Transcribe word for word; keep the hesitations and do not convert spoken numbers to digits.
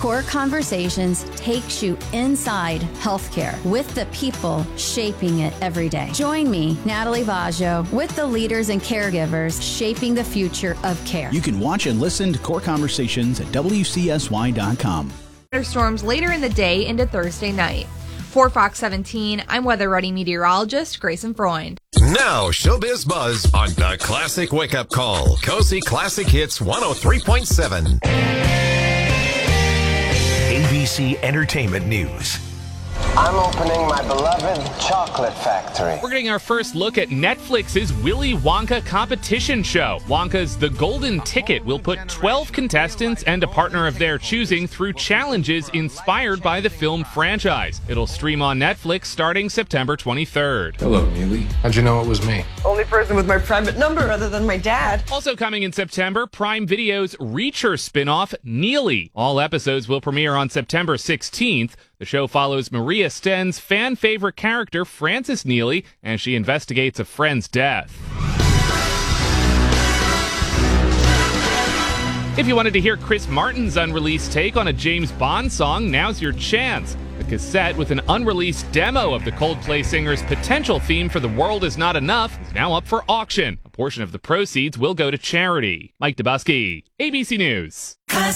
Core Conversations takes you inside healthcare with the people shaping it every day. Join me, Natalie Vaggio, with the leaders and caregivers shaping the future of care. You can watch and listen to Core Conversations at W C S Y dot com. Thunderstorms later in the day into Thursday night. For Fox seventeen, I'm weather ready meteorologist Grayson Freund. Now, Showbiz Buzz on the Classic Wake Up Call. Cozy Classic Hits one oh three point seven. A B C Entertainment News. I'm opening my beloved chocolate factory. We're getting our first look at Netflix's Willy Wonka competition show. Wonka's The Golden Ticket will put twelve contestants and a partner of their choosing through challenges inspired by the film franchise. It'll stream on Netflix starting September twenty-third. Hello, Neely. How'd you know it was me? Only person with my private number other than my dad. Also coming in September, Prime Video's Reacher spin-off, Neely. All episodes will premiere on September sixteenth. The show follows Maria Sten's fan-favorite character, Frances Neely, as she investigates a friend's death. If you wanted to hear Chris Martin's unreleased take on a James Bond song, now's your chance. The cassette with an unreleased demo of the Coldplay singer's potential theme for The World Is Not Enough is now up for auction. A portion of the proceeds will go to charity. Mike Dubusky, A B C News.